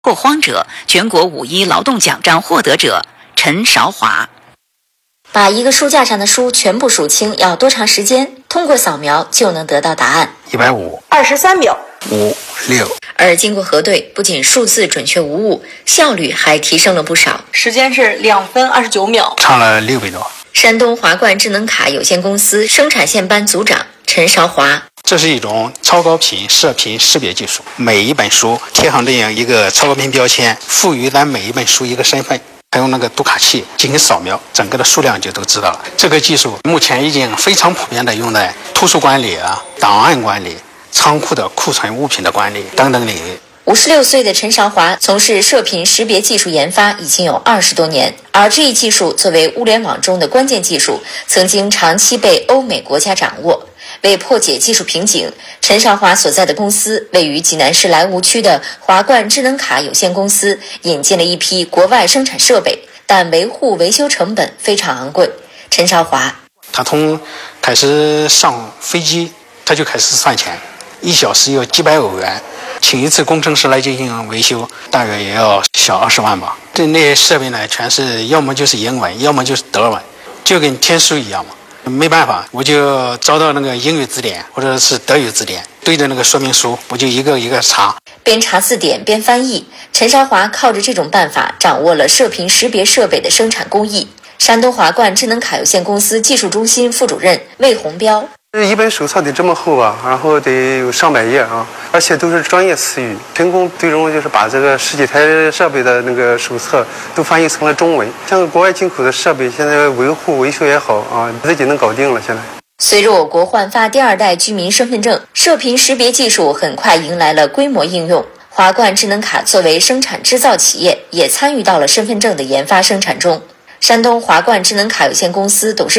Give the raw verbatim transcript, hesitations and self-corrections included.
拓荒者全国五一劳动奖章获得者陈韶华。 把一个书架上的书全部数清要多长时间？通过扫描就能得到答案。 一百五， 二十三秒， 五六。 而经过核对，不仅数字准确无误，效率还提升了不少。 时间是两分二十九秒， 差了六倍多。 山东华冠智能卡有限公司生产线班组长陈韶华。 这是一种超高频射频识别技术，每一本书贴上这样一个超高频标签，赋予咱每一本书一个身份，还用那个读卡器进行扫描，整个的数量就都知道了。这个技术目前已经非常普遍的用在图书管理啊、档案管理、仓库的库存物品的管理等等领域。 五十六岁的陈韶华从事射频识别技术研发已经有二十多年，而这一技术作为物联网中的关键技术，曾经长期被欧美国家掌握。为破解技术瓶颈，陈韶华所在的公司位于济南市莱芜区的华冠智能卡有限公司引进了一批国外生产设备，但维护维修成本非常昂贵。陈韶华， 他从开始上飞机，他就开始算钱，一小时要几百欧元，请一次工程师来进行维修，大约也要小二十万吧。这那些设备呢，全是要么就是英文，要么就是德文，就跟天书一样嘛。没办法，我就找到那个英语字典或者是德语字典，对着那个说明书，我就一个一个查。 边查字典边翻译，陈韶华靠着这种办法掌握了射频识别设备的生产工艺。山东华冠智能卡有限公司技术中心副主任魏红标。 一本手册得这么厚啊，然后得有上百页啊，而且都是专业词语。成功最终就是把这个十几台设备的那个手册都翻译成了中文。像国外进口的设备，现在维护维修也好啊，自己能搞定了。现在， 随着我国换发第二代居民身份证，射频识别技术很快迎来了规模应用。华冠智能卡作为生产制造企业，也参与到了身份证的研发生产中。山东华冠智能卡有限公司董事